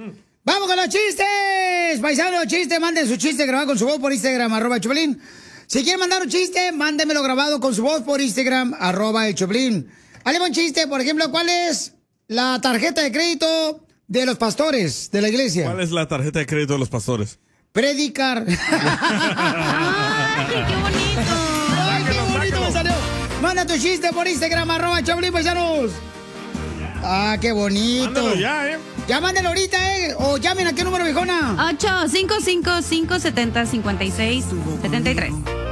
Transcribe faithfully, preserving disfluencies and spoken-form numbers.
¡Vamos con los chistes! Paisanos, chiste, manden su chiste grabado con su voz por Instagram, arroba el Choplin. Si quieren mandar un chiste, mándemelo grabado con su voz por Instagram, arroba el Choplin. Hazle un chiste, por ejemplo, ¿cuál es la tarjeta de crédito de los pastores de la iglesia? ¿Cuál es la tarjeta de crédito de los pastores? Predicar. ¡Ay, qué bonito! ¡Ay, qué bonito me salió! Manda tu chiste por Instagram, arroba Choplin, paisanos. Ah, qué bonito. Mándalo ya, ¿eh? Ya mándenlo ahorita, ¿eh? O llamen a qué número, viejona. ocho cinco cinco, cinco siete cero, cinco seis siete tres.